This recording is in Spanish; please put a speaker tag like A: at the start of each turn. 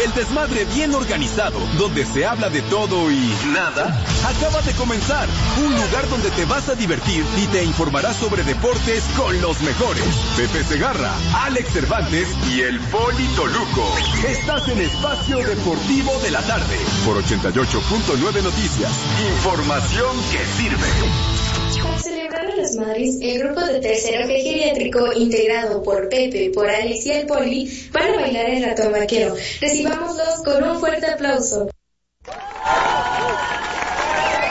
A: El desmadre bien organizado, donde se habla de todo y nada, acaba de comenzar. Un lugar donde te vas a divertir y te informarás sobre deportes con los mejores. Pepe Segarra, Alex Cervantes y el Poli Toluco. Estás en Espacio Deportivo de la Tarde, por 88.9 Noticias. Información que sirve.
B: Para celebrar a las madres, el grupo de tercero G geriátrico, integrado por Pepe, por Alex y el Poli, van a bailar el ratón vaquero. Recibámoslos con un fuerte aplauso.